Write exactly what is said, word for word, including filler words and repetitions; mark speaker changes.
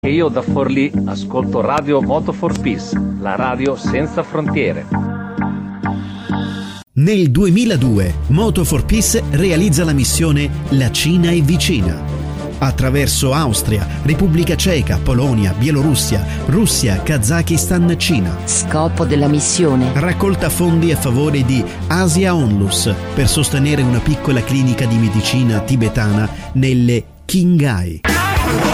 Speaker 1: E io da Forlì ascolto Radio Moto for Peace, la radio senza frontiere.
Speaker 2: Nel duemiladue Moto for Peace realizza la missione La Cina è vicina. Attraverso Austria, Repubblica Ceca, Polonia, Bielorussia, Russia, Kazakistan, Cina.
Speaker 3: Scopo della missione:
Speaker 2: raccolta fondi a favore di Asia Onlus per sostenere una piccola clinica di medicina tibetana nelle Qinghai.